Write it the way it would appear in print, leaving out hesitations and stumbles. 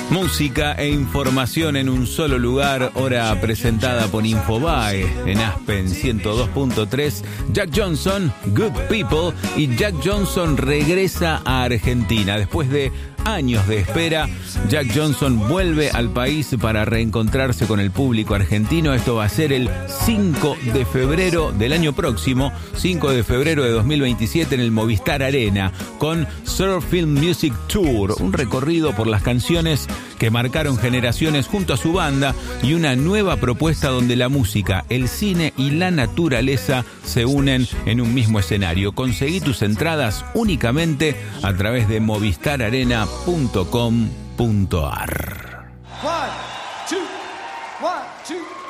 Música e información en un solo lugar, hora presentada por Infobae en Aspen 102.3. Jack Johnson, Good People, y Jack Johnson regresa a Argentina. Después de años de espera, Jack Johnson vuelve al país para reencontrarse con el público argentino. Esto va a ser el 5 de febrero del año próximo, 5 de febrero de 2027 en el Movistar Arena, con Surf Film Music Tour, un recorrido por las canciones que marcaron generaciones junto a su banda y una nueva propuesta donde la música, el cine y la naturaleza se unen en un mismo escenario. Conseguí tus entradas únicamente a través de movistararena.com.ar. 1, 2, 1, 2